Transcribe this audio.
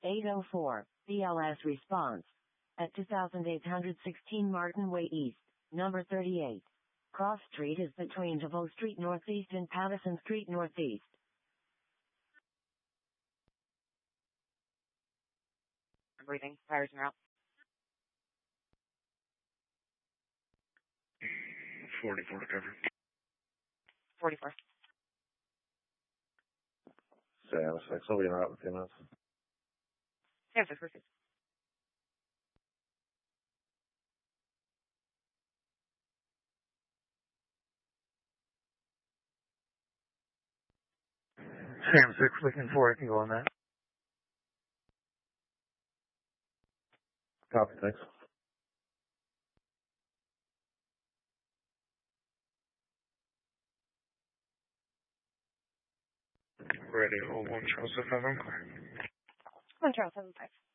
804, BLS response. At 2816 Martin Way East, number 38. Cross Street is between DeVoe Street Northeast and Pattison Street Northeast. Breathing. Fires en route. 44 to cover. 44. Sam 6, I'll be in route in 2 minutes. Sam 6, proceed. Sam 6, looking for it. Can go on that. Copy, thanks. Ready, hold 1 Charles 75, I'm clear. 1 Charles 75.